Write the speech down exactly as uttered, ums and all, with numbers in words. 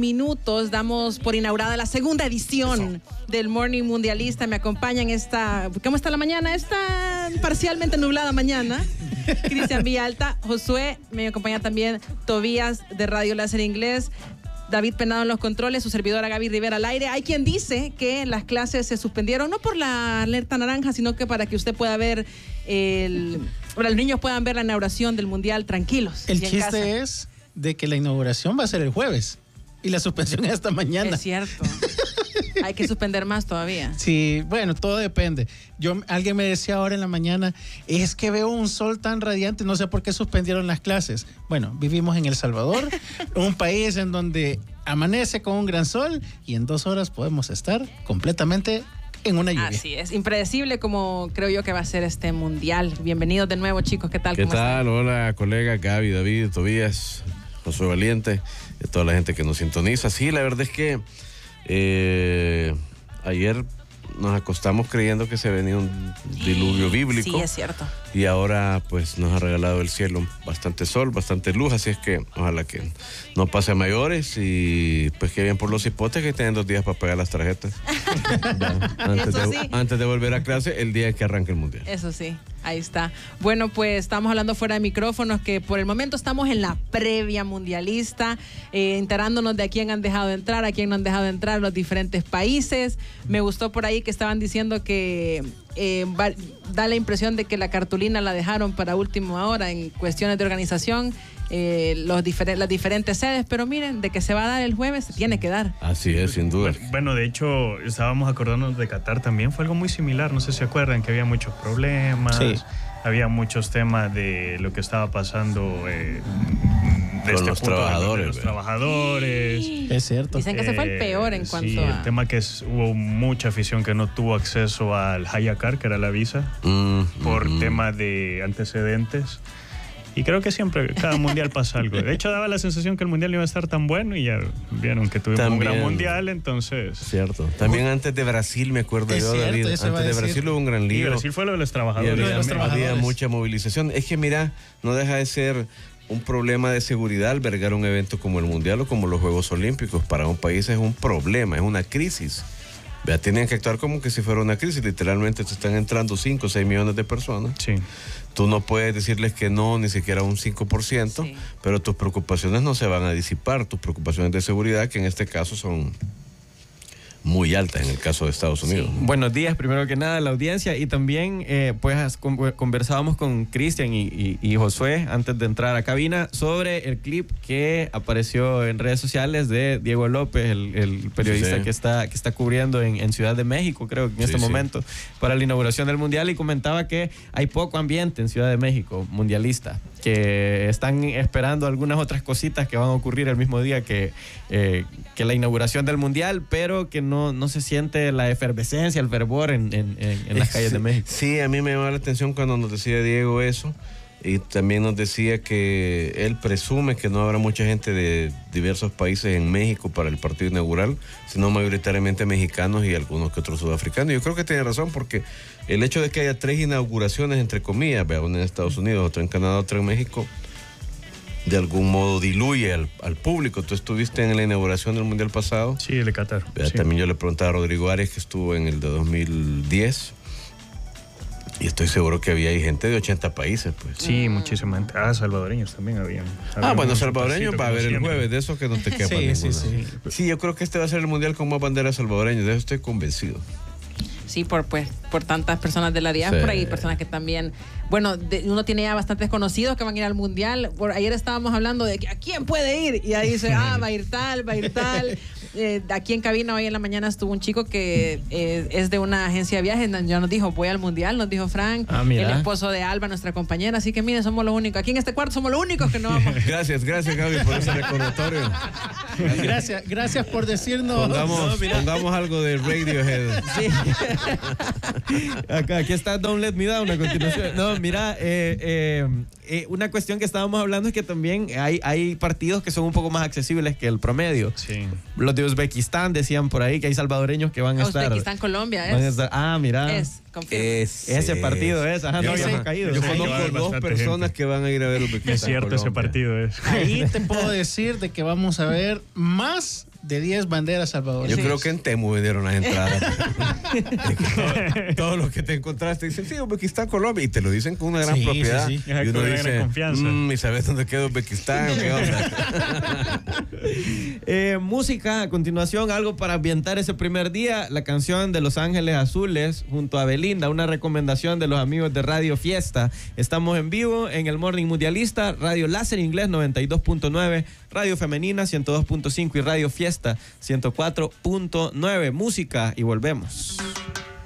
Minutos damos por inaugurada la segunda edición Eso. del Morning Mundialista. Me acompañan esta, ¿cómo está la mañana? Esta parcialmente nublada mañana. Cristian Villalta, Josué, me acompaña también Tobías de Radio Láser Inglés, David Penado en los controles, su servidora Gaby Rivera al aire. Hay quien dice que las clases se suspendieron, no por la alerta naranja, sino que para que usted pueda ver, el, para los niños puedan ver la inauguración del Mundial tranquilos. El chiste es de que la inauguración va a ser el jueves. Y la suspensión es esta mañana. Es cierto. Hay que suspender más todavía. Sí, bueno, todo depende. Yo, alguien me decía ahora en la mañana, es que veo un sol tan radiante, no sé por qué suspendieron las clases. Bueno, vivimos en El Salvador, un país en donde amanece con un gran sol y en dos horas podemos estar completamente en una lluvia. Así es, impredecible como creo yo que va a ser este mundial. Bienvenidos de nuevo, chicos, ¿qué tal? ¿Qué tal? Están? Hola, colega Gaby, David, Tobías, Josué Valiente, de toda la gente que nos sintoniza. Sí, la verdad es que eh, ayer nos acostamos creyendo que se venía un diluvio bíblico. Sí, es cierto. Y ahora pues nos ha regalado el cielo bastante sol, bastante luz, así es que ojalá que no pase a mayores y pues que bien por los hipotes que tienen dos días para pagar las tarjetas. Bueno, antes, de, sí. antes de volver a clase, el día que arranque el mundial. Eso sí, ahí está. Bueno, pues estamos hablando fuera de micrófonos que por el momento estamos en la previa mundialista, eh, enterándonos de a quién han dejado de entrar, a quién no han dejado de entrar los diferentes países. Me gustó por ahí que estaban diciendo que eh, va, da la impresión de que la cartulina la dejaron para última hora en cuestiones de organización, eh, los difer- las diferentes sedes, pero miren, de que se va a dar el jueves, se tiene que dar. Así es, sin duda. Bueno, de hecho, estábamos acordándonos de Qatar también, fue algo muy similar, no sé si se acuerdan, que había muchos problemas, sí. había muchos temas de lo que estaba pasando eh, de con este los punto, trabajadores. De los trabajadores. Sí. Es cierto. Dicen que eh, se fue el peor en cuanto sí, a... el tema que es, hubo mucha afición que no tuvo acceso al Hayacar, que era la visa, mm, por mm. tema de antecedentes. Y creo que siempre, cada mundial pasa algo. De hecho, daba la sensación que el mundial no iba a estar tan bueno y ya vieron que tuvimos También, un gran mundial, entonces... Cierto. También antes de Brasil, me acuerdo es yo, cierto, David, antes de Brasil hubo un gran lío. Y Brasil fue lo de los trabajadores. Había, de los trabajadores. había mucha movilización. Es que, mira, no deja de ser un problema de seguridad albergar un evento como el mundial o como los Juegos Olímpicos. Para un país es un problema, es una crisis. Vea, tienen que actuar como que si fuera una crisis. Literalmente te están entrando cinco o seis millones de personas. Sí. Tú no puedes decirles que no, ni siquiera un cinco por ciento, sí. pero tus preocupaciones no se van a disipar. Tus preocupaciones de seguridad, que en este caso son muy altas en el caso de Estados Unidos. Sí. Buenos días, primero que nada, la audiencia. Y también, eh, pues, conversábamos con Cristian y, y, y Josué antes de entrar a cabina sobre el clip que apareció en redes sociales de Diego López, el, el periodista sí. que está que está cubriendo en, en Ciudad de México, creo que en sí, este sí. momento, para la inauguración del Mundial, y comentaba que hay poco ambiente en Ciudad de México mundialista, que están esperando algunas otras cositas que van a ocurrir el mismo día que, eh, que la inauguración del Mundial, pero que no, no se siente la efervescencia, el fervor en, en, en, en las calles sí, de México. Sí, a mí me llamó la atención cuando nos decía Diego eso, y también nos decía que él presume que no habrá mucha gente de diversos países en México para el partido inaugural, sino mayoritariamente mexicanos y algunos que otros sudafricanos. Yo creo que tiene razón, porque el hecho de que haya tres inauguraciones, entre comillas, una en Estados Unidos, otra en Canadá, otra en México, de algún modo diluye al, al público. Tú estuviste en la inauguración del Mundial pasado. Sí, el de Qatar. Sí. También yo le preguntaba a Rodrigo Arias, que estuvo en el de dos mil diez, y estoy seguro que había gente de ochenta países, pues. Sí, muchísima gente. Ah, salvadoreños también habían. Ah, bueno, salvadoreños va a haber el jueves, de eso que no te quepa sí, ninguna. Sí, sí. Sí, yo creo que este va a ser el Mundial con más banderas salvadoreñas, de eso estoy convencido. Sí, por pues por tantas personas de la diáspora sí. y personas que también, bueno, de, uno tiene ya bastantes conocidos que van a ir al Mundial. Por, ayer estábamos hablando de que, ¿a quién puede ir? Y ahí dice, ah, va a ir tal, va a ir tal. Eh, aquí en cabina hoy en la mañana estuvo un chico que eh, es de una agencia de viajes, ya nos dijo, voy al Mundial, nos dijo Frank, ah, el esposo de Alba, nuestra compañera, así que miren, somos los únicos, aquí en este cuarto somos los únicos que no vamos. Gracias, gracias Gaby por ese recordatorio. Gracias, gracias por decirnos. Pongamos, no, pongamos algo de Radiohead. Sí. Acá, aquí está Don't Let Me Down a continuación. No, mira, eh, eh, eh, una cuestión que estábamos hablando es que también hay, hay partidos que son un poco más accesibles que el promedio. Sí. Los de Uzbekistán decían por ahí que hay salvadoreños que van a estar. Uzbekistán, Colombia, es. Van a estar, ah, mira. Es, es ese partido es. Ajá, yo no sé, caído. Yo conozco dos personas gente. que van a ir a ver Uzbekistán. Es cierto, Colombia. Ese partido es. Ahí te puedo decir de que vamos a ver más de diez banderas Salvador. Yo Sí. creo que en Temu vendieron las entradas. Es que todo- todos los que te encontraste dicen, sí, Uzbekistán, Colombia, y te lo dicen con una gran Sí, propiedad. sí, sí. Y Con uno una gran dice, confianza. "Mm, ¿y sabes dónde queda Uzbekistán? ¿Qué onda?" Eh, música, a continuación, algo para ambientar ese primer día, la canción de Los Ángeles Azules junto a Belinda, una recomendación de los amigos de Radio Fiesta. Estamos en vivo en el Morning Mundialista, Radio Láser Inglés noventa y dos punto nueve, Radio Femenina ciento dos punto cinco y Radio Fiesta ciento cuatro punto nueve. Música y volvemos.